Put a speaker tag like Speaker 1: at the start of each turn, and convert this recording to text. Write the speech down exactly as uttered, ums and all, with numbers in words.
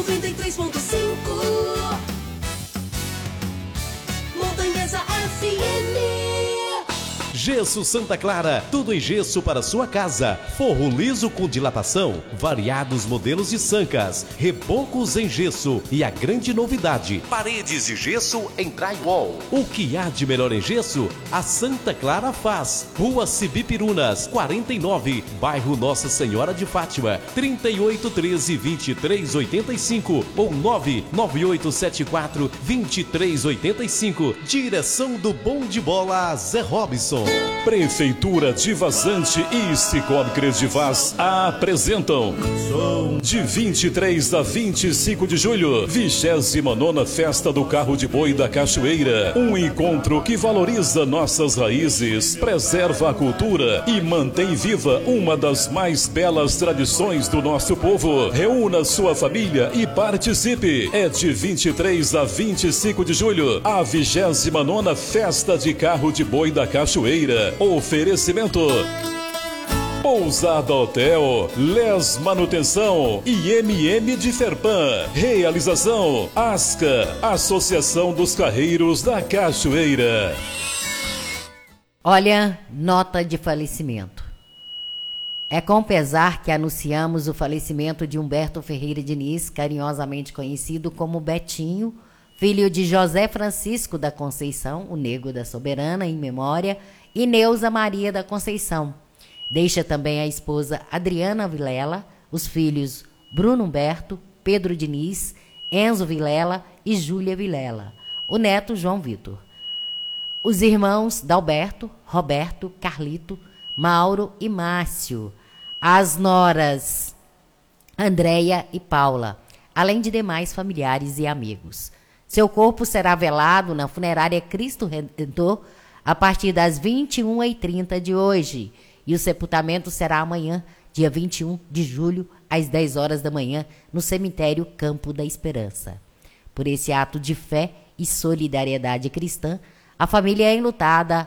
Speaker 1: noventa e três ponto cinco. Montanhesa F M.
Speaker 2: Gesso Santa Clara, tudo em gesso para sua casa. Forro liso com dilatação, variados modelos de sancas, rebocos em gesso e a grande novidade, paredes de gesso em drywall. O que há de melhor em gesso, a Santa Clara faz. Rua Cibipirunas, quarenta e nove, bairro Nossa Senhora de Fátima, trinta e oito, treze, vinte e três, oitenta e cinco ou nove nove oito sete quatro, vinte e três oitenta e cinco. Direção do Bom de Bola, Zé Robson.
Speaker 3: Prefeitura de Vazante e Cicobi Credivaz apresentam de vinte e três a vinte e cinco de julho, vigésima nona Festa do Carro de Boi da Cachoeira. Um encontro que valoriza nossas raízes, preserva a cultura e mantém viva uma das mais belas tradições do nosso povo. Reúna sua família e participe. É de vinte e três a vinte e cinco de julho, a vigésima nona Festa de Carro de Boi da Cachoeira. Oferecimento Pousada Hotel, Les Manutenção e M M de Ferpan. Realização ASCA, Associação dos Carreiros da Cachoeira.
Speaker 4: Olha, nota de falecimento. É com pesar que anunciamos o falecimento de Humberto Ferreira Diniz, carinhosamente conhecido como Betinho, filho de José Francisco da Conceição, o Nego da Soberana, em memória, e Neuza Maria da Conceição. Deixa também a esposa Adriana Vilela, os filhos Bruno Humberto, Pedro Diniz, Enzo Vilela e Júlia Vilela, o neto João Vitor. Os irmãos Dalberto, Roberto, Carlito, Mauro e Márcio. As noras Andréia e Paula, além de demais familiares e amigos. Seu corpo será velado na funerária Cristo Redentor a partir das vinte e uma e trinta de hoje. E o sepultamento será amanhã, dia vinte e um de julho, às dez horas da manhã, no cemitério Campo da Esperança. Por esse ato de fé e solidariedade cristã, a família enlutada